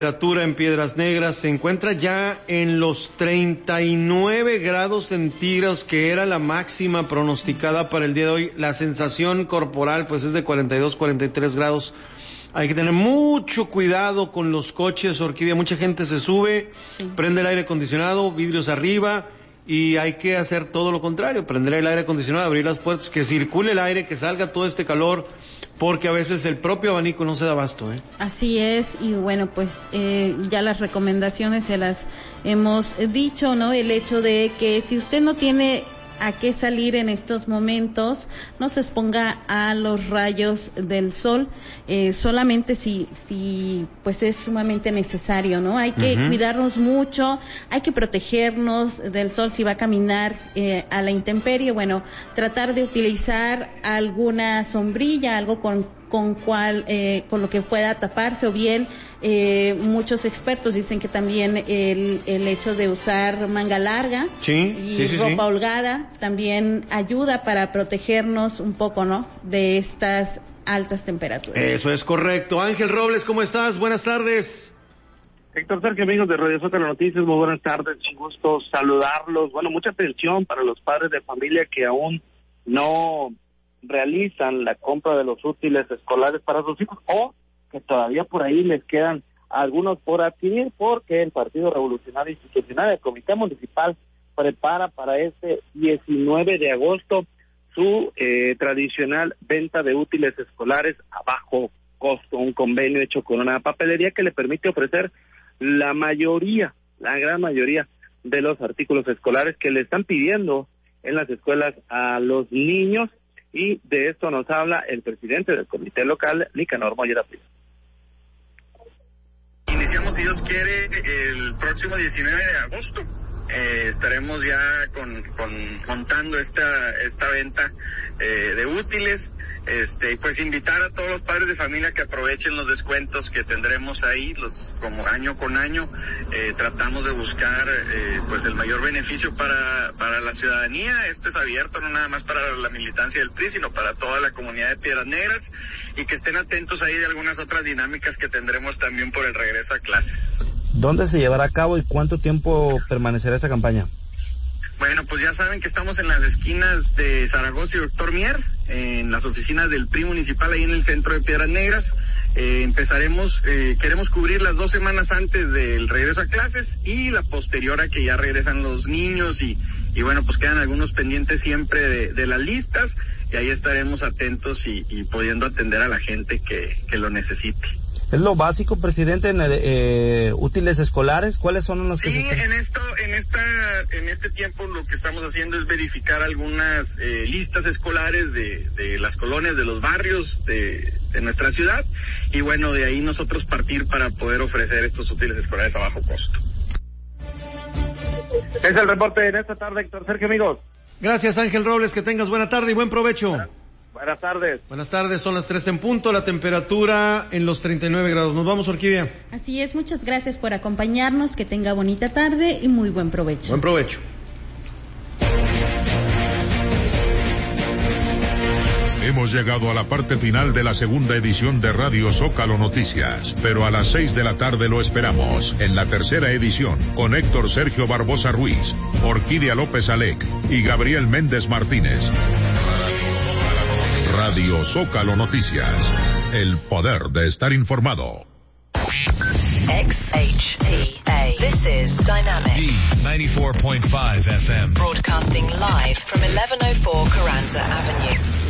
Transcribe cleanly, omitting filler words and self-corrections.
Temperatura en Piedras Negras se encuentra ya en los 39 grados centígrados, que era la máxima pronosticada para el día de hoy. La sensación corporal pues es de 42, 43 grados. Hay que tener mucho cuidado con los coches, Orquídea. Mucha gente se sube, prende el aire acondicionado, vidrios arriba, y hay que hacer todo lo contrario, prender el aire acondicionado, abrir las puertas, que circule el aire, que salga todo este calor, porque a veces el propio abanico no se da abasto, Así es, y bueno, pues ya las recomendaciones se las hemos dicho, ¿no? El hecho de que si usted no tiene a qué salir en estos momentos, no se exponga a los rayos del sol, solamente si pues es sumamente necesario, ¿no? Hay que cuidarnos mucho, hay que protegernos del sol. Si va a caminar a la intemperie, bueno, tratar de utilizar alguna sombrilla, algo con lo que pueda taparse, o bien muchos expertos dicen que también el hecho de usar manga larga y ropa holgada también ayuda para protegernos un poco, ¿no?, de estas altas temperaturas. Eso es correcto. Ángel Robles, ¿cómo estás? Buenas tardes. Héctor Sergio, amigos de Radio Zócalo Noticias, muy buenas tardes, un gusto saludarlos. Bueno, mucha atención para los padres de familia que aún no realizan la compra de los útiles escolares para sus hijos, o que todavía por ahí les quedan algunos por adquirir, porque el Partido Revolucionario Institucional, el Comité Municipal, prepara para este 19 de agosto su tradicional venta de útiles escolares a bajo costo, un convenio hecho con una papelería que le permite ofrecer la gran mayoría de los artículos escolares que le están pidiendo en las escuelas a los niños. Y de esto nos habla el presidente del comité local, Nicanor Mollera Pérez. Iniciamos, si Dios quiere, el próximo 19 de agosto. Estaremos ya montando esta venta de útiles, pues invitar a todos los padres de familia que aprovechen los descuentos que tendremos ahí, como año con año. Tratamos de buscar pues el mayor beneficio para la ciudadanía. Esto es abierto no nada más para la militancia del PRI, sino para toda la comunidad de Piedras Negras, y que estén atentos ahí de algunas otras dinámicas que tendremos también por el regreso a clases. ¿Dónde se llevará a cabo y cuánto tiempo permanecerá esta campaña? Bueno, pues ya saben que estamos en las esquinas de Zaragoza y Doctor Mier, en las oficinas del PRI municipal, ahí en el centro de Piedras Negras. Empezaremos, queremos cubrir las 2 semanas antes del regreso a clases y la posterior a que ya regresan los niños, y bueno, pues quedan algunos pendientes siempre de las listas, y ahí estaremos atentos y pudiendo atender a la gente que lo necesite. ¿Es lo básico, presidente, en útiles escolares? ¿Cuáles son los que en este tiempo lo que estamos haciendo es verificar algunas listas escolares de las colonias, de los barrios de nuestra ciudad, y bueno, de ahí nosotros partir para poder ofrecer estos útiles escolares a bajo costo. Es el reporte en esta tarde, Héctor Sergio, amigos. Gracias, Ángel Robles, que tengas buena tarde y buen provecho. Buenas tardes. Buenas tardes, son las 3 en punto, la temperatura en los 39 grados. Nos vamos, Orquídea. Así es, muchas gracias por acompañarnos, que tenga bonita tarde y muy buen provecho. Buen provecho. Hemos llegado a la parte final de la segunda edición de Radio Zócalo Noticias, pero a las 6 de la tarde lo esperamos en la tercera edición con Héctor Sergio Barbosa Ruiz, Orquídea López Alec y Gabriel Méndez Martínez. Radio Zócalo Noticias, el poder de estar informado. XHTA. This is Dynamic. D94.5 FM. Broadcasting live from 1104 Carranza Avenue.